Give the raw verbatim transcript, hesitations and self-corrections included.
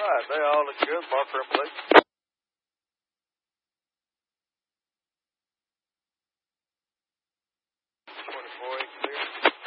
right, they all look good. Marker and plate. twenty-four eight clear.